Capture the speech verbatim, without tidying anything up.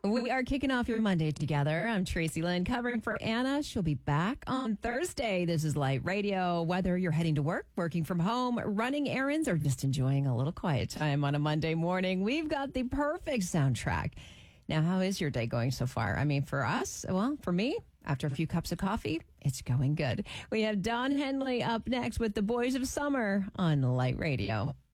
We are kicking off your Monday together. I'm Tracy Lynn covering for Anna. She'll be back on Thursday. This is Light Radio. Whether you're heading to work, working from home, running errands, or just enjoying a little quiet time on a Monday morning, we've got the perfect soundtrack. Now, how is your day going so far? I mean, for us, well, for me, after a few cups of coffee, it's going good. We have Don Henley up next with the Boys of Summer on Light Radio.